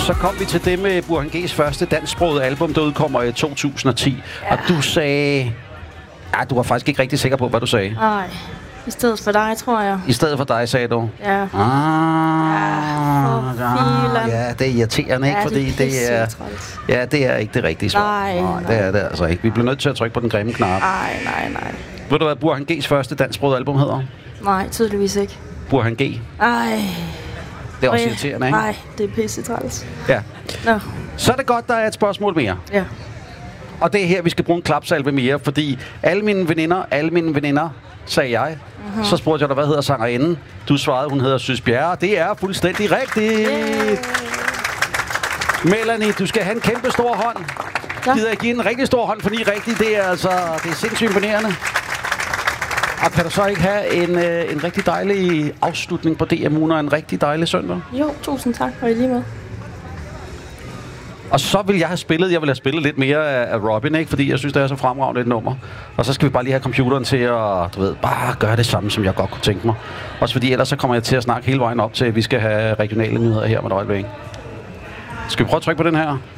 Så kom vi til det med Burhan G's første dansksprogede album, der udkommer i 2010. Ja. Og du sagde... Ja, du var faktisk ikke rigtig sikker på, hvad du sagde. Nej, i stedet for dig, tror jeg. I stedet for dig, sagde du? Ja. Ja, det er irriterende, ikke? Ja, fordi det er... Ja, det er ikke det rigtige svar. Nej, det er det altså ikke. Vi bliver nødt til at trykke på den grimme knap. Nej. Ved du, hvad Burhan G's første dansksprogede album hedder? Nej, tydeligvis ikke. Burhan G. Ej. Det er også irriterende, ikke? Nej, det er pisse træls. Ja. Nå. Så er det godt, der er et spørgsmål mere. Ja. Og det er her, vi skal bruge en klapsalve mere, fordi alle mine veninder, sagde jeg. Så spurgte jeg dig, hvad hedder sangerinden? Du svarede, hun hedder Sys Bjerre. Det er fuldstændig rigtigt. Melanie, du skal have en kæmpe stor hånd. Gider jeg give en rigtig stor hånd for 9 rigtigt? Det er sindssygt imponerende. Og kan du så ikke have en rigtig dejlig afslutning på DM og en rigtig dejlig søndag? Jo, tusind tak for i lige med. Og så vil jeg have spillet lidt mere af Robin, ikke? Fordi jeg synes, det er så fremragende et nummer. Og så skal vi bare lige have computeren til at, bare gøre det samme, som jeg godt kunne tænke mig. Også fordi ellers så kommer jeg til at snakke hele vejen op til, at vi skal have regionale nyheder her med et øjeblik. Skal vi prøve at trykke på den her?